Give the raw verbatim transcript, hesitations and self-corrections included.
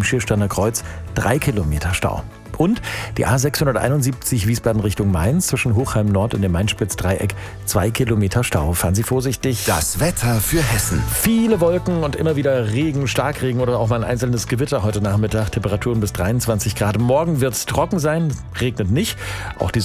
im Schiersteiner Kreuz drei Kilometer Stau. Und die A sechshunderteinundsiebzig Wiesbaden Richtung Mainz zwischen Hochheim Nord und dem Mainz-Spitz-Dreieck zwei Kilometer Stau. Fahren Sie vorsichtig. Das Wetter für Hessen. Viele Wolken und immer wieder Regen, Starkregen oder auch mal ein einzelnes Gewitter heute Nachmittag. Temperaturen bis dreiundzwanzig Grad. Morgen wird es trocken sein, regnet nicht. Auch die